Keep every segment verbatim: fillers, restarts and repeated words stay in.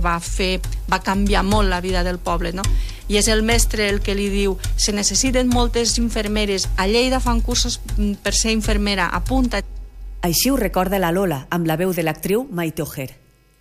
va fer, va canviar molt la vida del poble, no? I és el mestre el que li diu: se necessiten moltes infermeres, a Lleida fan cursos per ser infermera, apunta. Així ho recorda la Lola, amb la veu de l'actriu Maite Ojer.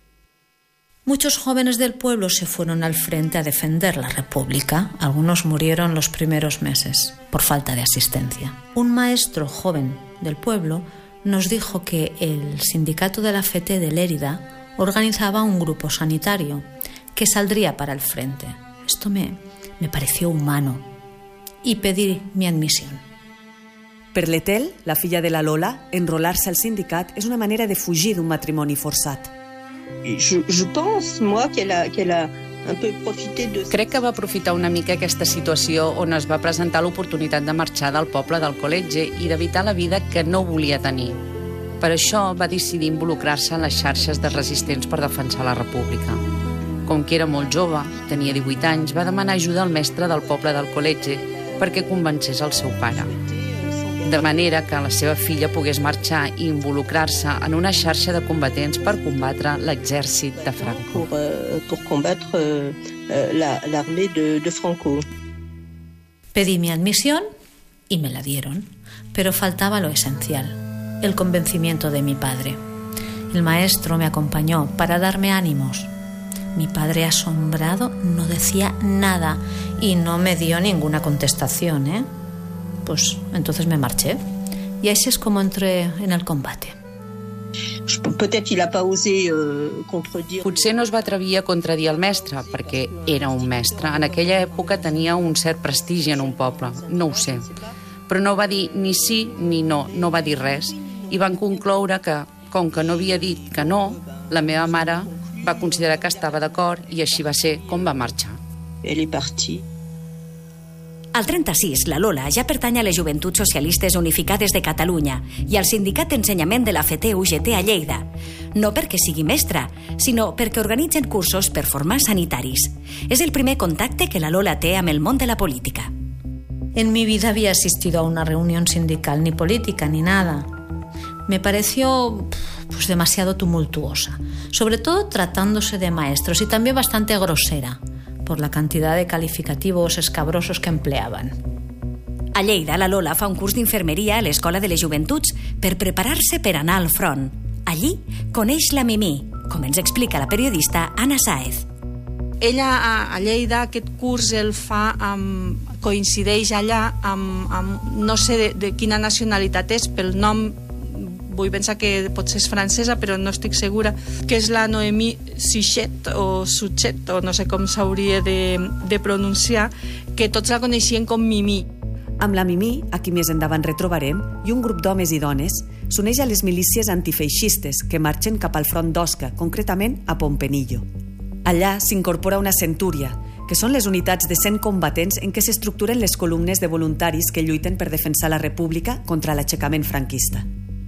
Muchos jóvenes del pueblo se fueron al frente a defender la República. Algunos murieron los primeros meses por falta de asistencia. Un maestro joven del pueblo nos dijo que el sindicato de la F T de Lérida organizaba un grupo sanitario que saldría para el frente. Esto me, me pareció humano y pedí mi admisión. Per l'Etel, la filla de la Lola, enrolar-se al sindicat és una manera de fugir d'un matrimoni forçat. Je, je pense, moi, qu'elle a, qu'elle a un peu profité de... Crec que va aprofitar una mica aquesta situació on es va presentar l'oportunitat de marxar del poble del col·legi i d'evitar la vida que no volia tenir. Per això va decidir involucrar-se en les xarxes de resistents per defensar la República. Com que era molt jove, tenia divuit anys, va demanar ajuda al mestre del poble del col·legi perquè convencés el seu pare. De manera que la seva filla pogués marxar i involucrar-se en una xarxa de combatents per combatre l'exèrcit de Franco. Pour, euh, pour combattre euh, la, l'armée de, de Franco. Pedí mi admisión y me la dieron, pero faltaba lo esencial, el convencimiento de mi padre. El maestro me acompañó para darme ánimos. Mi padre, asombrado, no decía nada y no me dio ninguna contestación, ¿eh? Pues entonces me marché. Y así es como entré en el combate. Peut-être il a pas osé euh, contredire. Potser no es va atrevir a contradir el mestre, perquè era un mestre. En aquella època tenia un cert prestigi en un poble, no ho sé. Però no va dir ni sí ni no, no va dir res. I van concloure que, com que no havia dit que no, la meva mare va considerar que estava d'acord i així va ser com va marxar. Elle est partie. Al trenta-sis, la Lola ja pertany a les Joventuts Socialistes Unificades de Catalunya i al Sindicat d'Ensenyament de la F T U G T a Lleida. No perquè sigui mestra, sinó perquè organitzen cursos per formar sanitaris. És el primer contacte que la Lola té amb el món de la política. En mi vida había asistido a una reunión sindical, ni política, ni nada. Me pareció pues, demasiado tumultuosa, sobre todo tratándose de maestros y también bastante grosera, por la cantidad de calificativos escabrosos que empleaban. A Lleida, la Lola fa un curs d'infermeria a l'Escola de les Joventuts per preparar-se per anar al front. Allí coneix la Mimí, com ens explica la periodista Anna Sáez. Ella a, a Lleida aquest curs el fa amb, coincideix allà amb, amb no sé de, de quina nacionalitat és, pel nom vull pensar que potser és francesa, però no estic segura, que és la Noémie Suchet o Suchet, o no sé com s'hauria de, de pronunciar, que tots la coneixien com Mimí. Amb la Mimí, a qui més endavant retrobarem, i un grup d'homes i dones, s'uneix a les milícies antifeixistes que marxen cap al front d'Osca, concretament a Pompenillo. Allà s'incorpora una centúria, que són les unitats de cent combatents en què s'estructuren les columnes de voluntaris que lluiten per defensar la República contra l'aixecament franquista.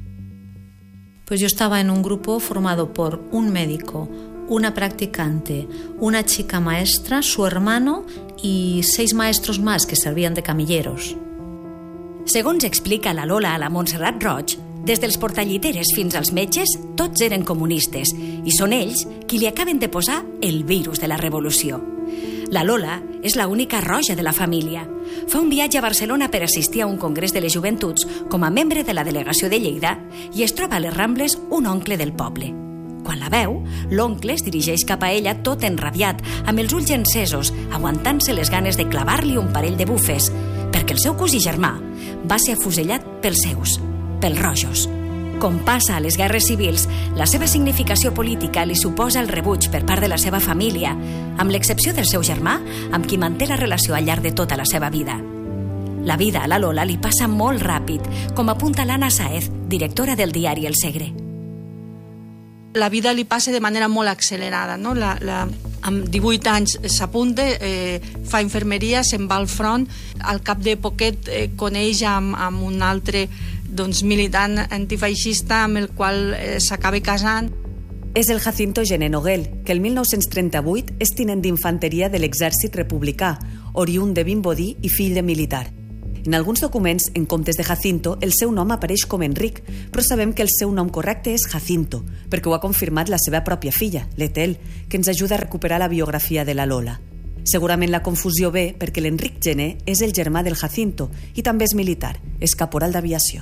Pues yo estaba en un grupo formado por un médico, una practicante, una chica maestra, su hermano y seis maestros más que servían de camilleros. Segons explica la Lola a la Montserrat Roig, des dels portalliteres fins als metges, tots eren comunistes i són ells qui li acaben de posar el virus de la revolució. La Lola és la única roja de la família. Fa un viatge a Barcelona per assistir a un congrés de les joventuts com a membre de la delegació de Lleida i es troba a les Rambles un oncle del poble. Quan la veu, l'oncle es dirigeix cap a ella tot enrabiat, amb els ulls encesos, aguantant-se les ganes de clavar-li un parell de bufes, perquè el seu cosí germà va ser afusellat pels seus, pels rojos. Com passa a les guerres civils, la seva significació política li suposa el rebuig per part de la seva família, amb l'excepció del seu germà, amb qui manté la relació al llarg de tota la seva vida. La vida a la Lola li passa molt ràpid, com apunta l'Anna Sáez, directora del diari El Segre. La vida li passa de manera molt accelerada, no? La, la, amb divuit anys s'apunta, eh, fa infermeria, se'n va al front, al cap de poquet eh, coneix amb, amb un altre doncs, militant antifeixista amb el qual eh, s'acaba casant. És el Jacinto Gené Noguel, que el mil nou-cents trenta-vuit és tinent d'infanteria de l'exèrcit republicà, oriünd de Vimbodí i fill de militar. En alguns documents, en comptes de Jacinto, el seu nom apareix com Enric, però sabem que el seu nom correcte és Jacinto, perquè ho ha confirmat la seva pròpia filla, l'Etel, que ens ajuda a recuperar la biografia de la Lola. Segurament la confusió ve perquè l'Enric Gené és el germà del Jacinto i també és militar, és caporal d'aviació.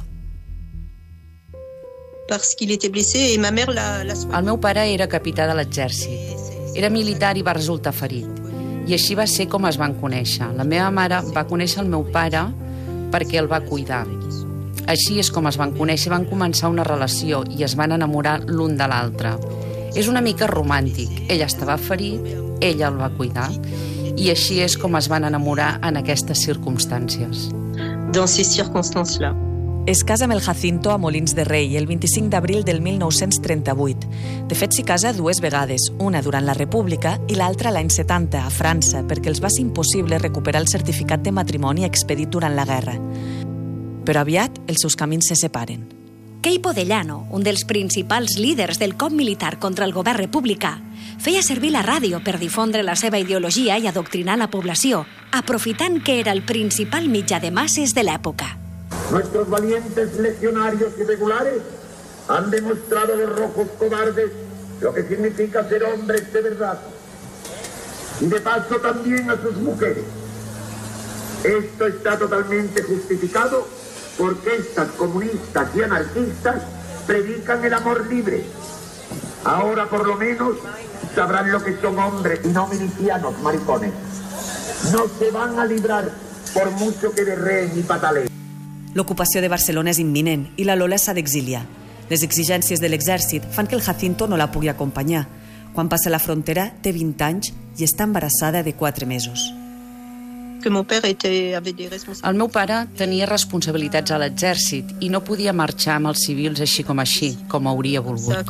El meu pare era capità de l'exèrcit. Era militar i va resultar ferit. I així va ser com es van conèixer. La meva mare va conèixer el meu pare perquè el va cuidar. Així és com es van conèixer, van començar una relació i es van enamorar l'un de l'altre. És una mica romàntic. Ell estava ferit, ella el va cuidar i així és com es van enamorar en aquestes circumstàncies. Dans ces circonstances-là. Es casa amb el Jacinto a Molins de Rei el vint-i-cinc d'abril del mil nou-cents trenta-vuit. De fet, s'hi casa dues vegades, una durant la República i l'altra l'any setanta, a França, perquè els va ser impossible recuperar el certificat de matrimoni expedit durant la guerra. Però aviat els seus camins se separen. Queipo de Llano, un dels principals líders del cop militar contra el govern republicà, feia servir la ràdio per difondre la seva ideologia i adoctrinar la població, aprofitant que era el principal mitjà de masses de l'època. Nuestros valientes legionarios irregulares han demostrado a los rojos cobardes lo que significa ser hombres de verdad. Y de paso también a sus mujeres. Esto está totalmente justificado porque estas comunistas y anarquistas predican el amor libre. Ahora por lo menos sabrán lo que son hombres y no milicianos maricones. No se van a librar por mucho que berreen y pataleen. L'ocupació de Barcelona és imminent i la Lola s'ha d'exiliar. Les exigències de l'exèrcit fan que el Jacinto no la pugui acompanyar. Quan passa la frontera, té vint anys i està embarassada de quatre mesos. El meu pare tenia responsabilitats a l'exèrcit i no podia marxar amb els civils així com així, com hauria volgut.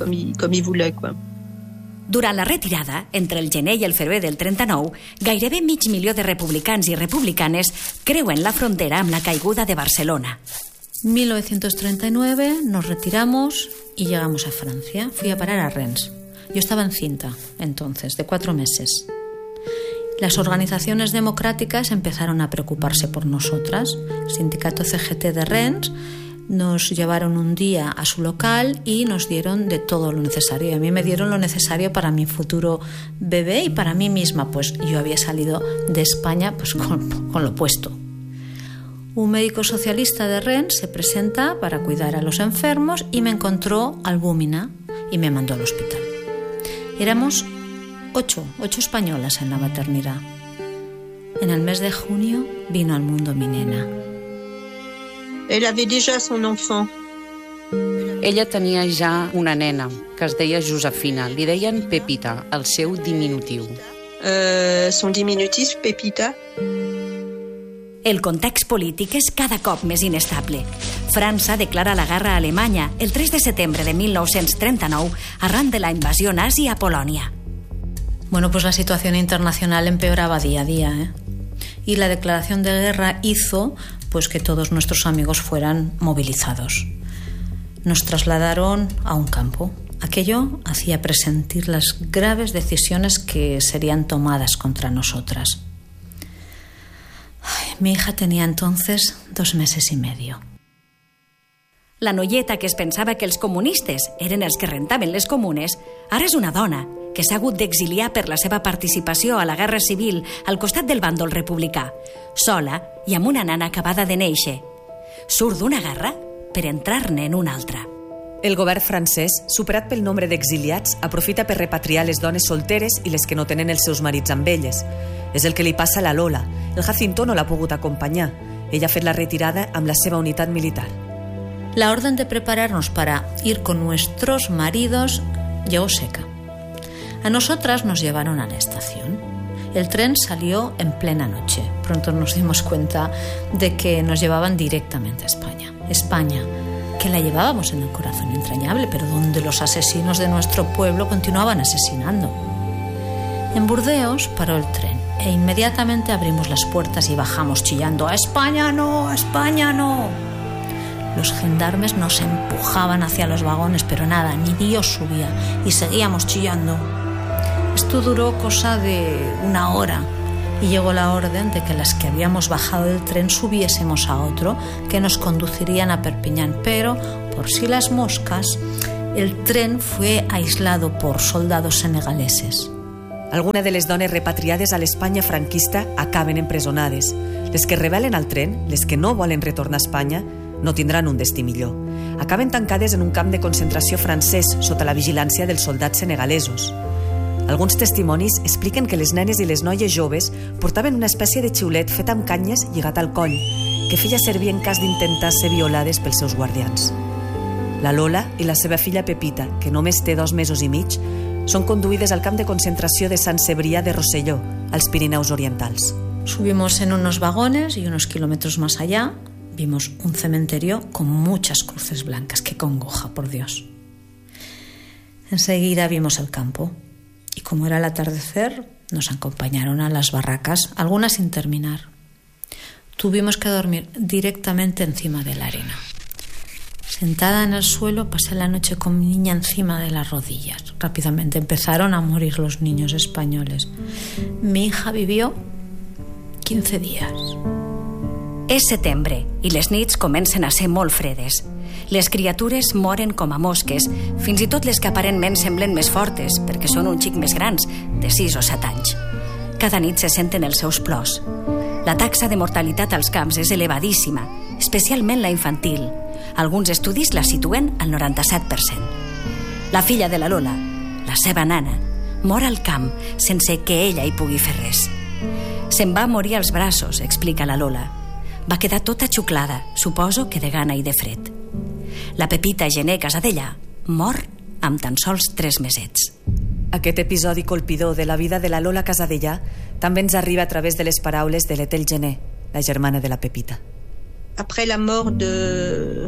Durant la retirada, entre el gener i el febrer del trenta-nou, gairebé mig milió de republicans i republicanes creuen la frontera amb la caiguda de Barcelona. mil novecientos treinta y nueve nos retiramos y llegamos a Francia. Fui a parar a Rennes. Yo estaba encinta, entonces, de cuatro meses. Las organizaciones democráticas empezaron a preocuparse por nosotras. El sindicato C G T de Rennes nos llevaron un día a su local y nos dieron de todo lo necesario. Y a mí me dieron lo necesario para mi futuro bebé y para mí misma, pues yo había salido de España pues con, con lo puesto. Un médico socialista de Rennes se presenta para cuidar a los enfermos y me encontró albúmina y me mandó al hospital. Éramos ocho, ocho españolas en la maternidad. En el mes de junio vino al mundo mi nena. Elle avait déjà son enfant. Ella tenia ja una nena, que es deia Josefina. Li deien Pepita, el seu diminutiu. Euh, son diminutif, Pepita. El context polític és cada cop més inestable. França declara la guerra a Alemanya el tres de setembre de mil nou-cents trenta-nou arran de la invasió nazi a Polònia. Bueno, pues la situación internacional empeoraba día a día, ¿eh? Y la declaración de guerra hizo pues que todos nuestros amigos fueran movilizados. Nos trasladaron a un campo. Aquello hacía presentir las graves decisiones que serían tomadas contra nosotras. Ay, mi hija tenía entonces dos meses y medio. La noieta que es pensava que els comunistes eren els que rentaven les comunes, ara és una dona que s'ha hagut d'exiliar per la seva participació a la guerra civil al costat del bàndol republicà, sola i amb una nana acabada de néixer. Surt d'una guerra per entrar-ne en una altra. El govern francès, superat pel nombre d'exiliats, aprofita per repatriar les dones solteres i les que no tenen els seus marits amb elles. És el que li passa a la Lola. El Jacinto no l'ha pogut acompanyar. Ella ha fet la retirada amb la seva unitat militar. La orden de prepararnos para ir con nuestros maridos llegó seca. A nosotras nos llevaron a la estación. El tren salió en plena noche. Pronto nos dimos cuenta de que nos llevaban directamente a España. España, que la llevábamos en el corazón entrañable, pero donde los asesinos de nuestro pueblo continuaban asesinando. En Burdeos paró el tren e inmediatamente abrimos las puertas y bajamos chillando: ¡A España no! ¡A España no! Los gendarmes nos empujaban hacia los vagones, pero nada, ni Dios subía y seguíamos chillando. Esto duró cosa de una hora y llegó la orden de que las que habíamos bajado del tren subiésemos a otro que nos conducirían a Perpiñán, pero por si las moscas, el tren fue aislado por soldados senegaleses. Algunes de les dones repatriades a l'Espanya franquista acaben empresonades. Les que rebel·len al tren, les que no volen retornar a Espanya, no tindran un destí millor. Acaben tancades en un camp de concentració francès sota la vigilància dels soldats senegalesos. Alguns testimonis expliquen que les nenes i les noies joves portaven una espècie de xiulet fet amb canyes lligat al coll, que feia servir en cas d'intentar ser violades pels seus guardians. La Lola i la seva filla Pepita, que només té dos mesos i mig, són conduïdes al camp de concentració de Sant Cebrià de Rosselló, als Pirineus Orientals. Subimos en unos vagones y unos kilómetros más allá vimos un cementerio con muchas cruces blancas. ¡Qué congoja, por Dios! Enseguida vimos el campo y como era el atardecer nos acompañaron a las barracas, algunas sin terminar. Tuvimos que dormir directamente encima de la arena. Sentada en el suelo, pasé la noche con mi niña encima de las rodillas. Rápidamente empezaron a morir los niños españoles. Mi hija vivió quinze días. És setembre i les nits comencen a ser molt fredes. Les criatures moren com a mosques, fins i tot les que aparentment semblen més fortes, perquè són un xic més grans, de sis o set anys. Cada nit se senten els seus plors. La taxa de mortalitat als camps és elevadíssima, especialment la infantil. Alguns estudis la situen al noranta-set per cent. La filla de la Lola, la seva nana, mor al camp sense que ella hi pugui fer res. Se'n va morir als braços, explica la Lola. Va quedar tota xuclada, suposo que de gana i de fred. La Pepita Gené Casadellà mor amb tan sols tres mesets. Aquest episodi colpidor de la vida de la Lola Casadellà també ens arriba a través de les paraules de l'Ethel Gené, la germana de la Pepita. Après la mort de...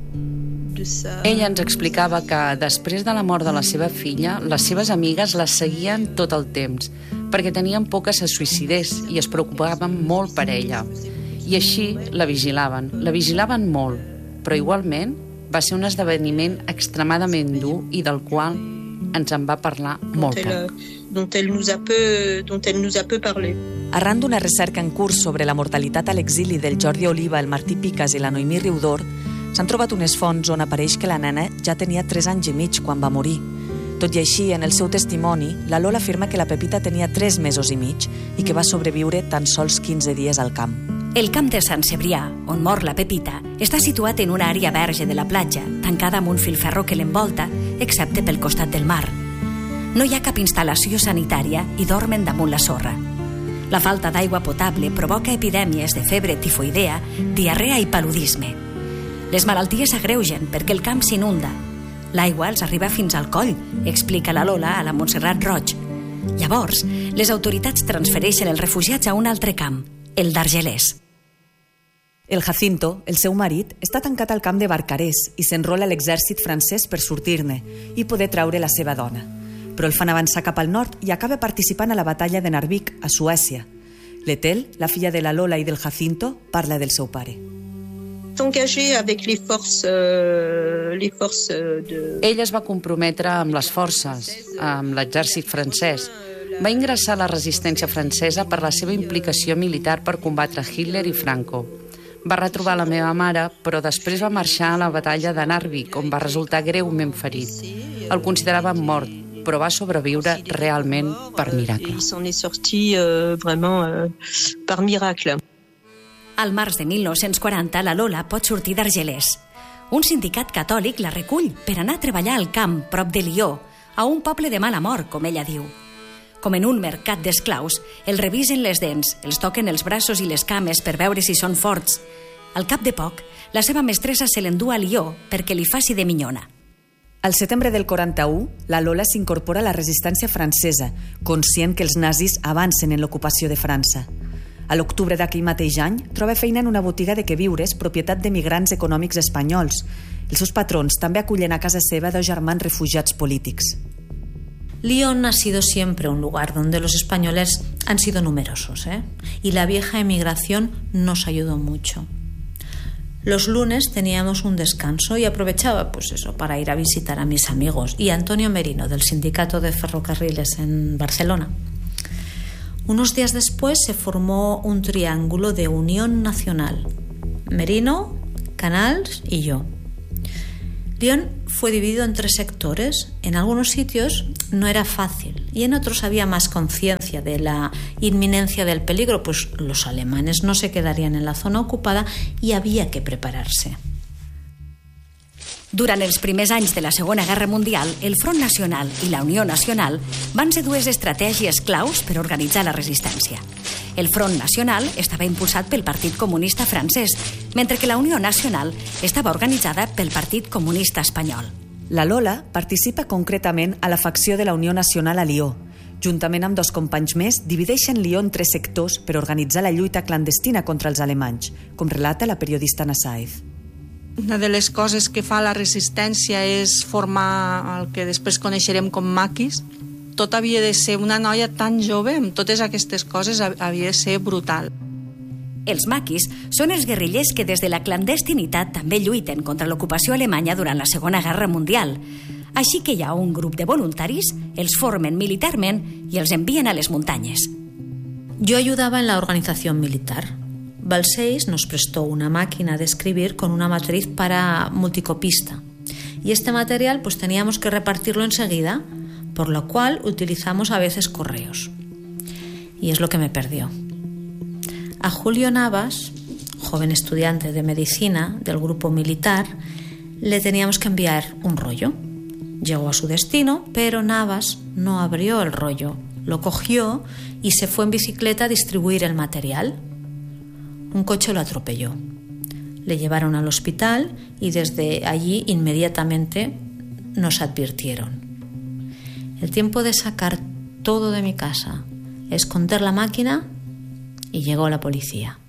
de sa... Ella ens explicava que després de la mort de la seva filla, les seves amigues la seguien tot el temps, perquè tenien por que se suïcidés i es preocupaven molt per ella. I així la vigilaven, la vigilaven molt, però igualment va ser un esdeveniment extremadament dur i del qual ens en va parlar molt poc. Dont elle nous a peu, dont elle nous a peu parlé. Arran d'una recerca en curs sobre la mortalitat a l'exili del Jordi Oliva, el Martí Picas i la Noemí Riudor, s'han trobat unes fonts on apareix que la nena ja tenia tres anys i mig quan va morir. Tot i així, en el seu testimoni, la Lola afirma que la Pepita tenia tres mesos i mig i que va sobreviure tan sols quinze dies al camp. El camp de Sant Cebrià, on mor la Pepita, està situat en una àrea verge de la platja, tancada amb un filferro que l'envolta, excepte pel costat del mar. No hi ha cap instal·lació sanitària i dormen damunt la sorra. La falta d'aigua potable provoca epidèmies de febre tifoidea, diarrea i paludisme. Les malalties s'agreugen perquè el camp s'inunda. L'aigua els arriba fins al coll, explica la Lola a la Montserrat Roig. Llavors, les autoritats transfereixen els refugiats a un altre camp, el d'Argelers. El Jacinto, el seu marit, està tancat al camp de Barcarès i s'enrola a l'exèrcit francès per sortir-ne i poder traure la seva dona. Però el fan avançar cap al nord i acaba participant a la batalla de Narvik, a Suècia. L'Ethel, la filla de la Lola i del Jacinto, parla del seu pare. S'engagé avec les forces, euh, les forces de... Ell es va comprometre amb les forces, amb l'exèrcit francès. Va ingressar a la resistència francesa per la seva implicació militar per combatre Hitler i Franco. Va retrobar la meva mare, però després va marxar a la batalla de Narvik, on va resultar greument ferit. El consideraven mort, però va sobreviure realment per miracle. Il s'en est sorti euh, vraiment euh, par miracle. Al març de mil nou-cents quaranta, la Lola pot sortir d'Argelers. Un sindicat catòlic la recull per anar a treballar al camp, prop de Lió, a un poble de mala mort, com ella diu. Com en un mercat d'esclaus, els revisen les dents, els toquen els braços i les cames per veure si són forts. Al cap de poc, la seva mestressa se l'endú a Lió perquè li faci de minyona. Al setembre del quaranta-u, la Lola s'incorpora a la resistència francesa, conscient que els nazis avancen en l'ocupació de França. A l'octubre d'aquell mateix any, troba feina en una botiga de queviures propietat de migrants econòmics espanyols. Els seus patrons també acullen a casa seva dos germans refugiats polítics. Lyon ha sido siempre un lugar donde los españoles han sido numerosos, ¿eh? Y la vieja emigración nos ayudó mucho. Los lunes teníamos un descanso y aprovechaba pues eso para ir a visitar a mis amigos y a Antonio Merino del Sindicato de Ferrocarriles en Barcelona. Unos días después se formó un triángulo de unión nacional: Merino, Canals y yo. Lyon fue dividido en tres sectores. En algunos sitios no era fácil y en otros había más conciencia de la inminencia del peligro, pues los alemanes no se quedarían en la zona ocupada y había que prepararse. Durant els primers anys de la Segona Guerra Mundial, el Front Nacional i la Unió Nacional van ser dues estratègies claus per organitzar la resistència. El Front Nacional estava impulsat pel Partit Comunista francès, mentre que la Unió Nacional estava organitzada pel Partit Comunista espanyol. La Lola participa concretament a la facció de la Unió Nacional a Lió. Juntament amb dos companys més, divideixen Lió en tres sectors per organitzar la lluita clandestina contra els alemanys, com relata la periodista Anna Saiz. Una de les coses que fa la resistència és formar el que després coneixerem com maquis. Tot havia de ser una noia tan jove, amb totes aquestes coses, havia de ser brutal. Els maquis són els guerrillers que des de la clandestinitat també lluiten contra l'ocupació alemanya durant la Segona Guerra Mundial. Així que hi ha un grup de voluntaris, els formen militarment i els envien a les muntanyes. Yo ayudaba en la organización militar. Balcells nos prestó una máquina de escribir con una matriz para multicopista. Y este material pues teníamos que repartirlo enseguida, por lo cual utilizamos a veces correos. Y es lo que me perdió. A Julio Navas, joven estudiante de medicina del grupo militar, le teníamos que enviar un rollo. Llegó a su destino, pero Navas no abrió el rollo, lo cogió y se fue en bicicleta a distribuir el material. Un coche lo atropelló. Le llevaron al hospital y desde allí inmediatamente nos advirtieron. El tiempo de sacar todo de mi casa, esconder la máquina, y llegó la policía.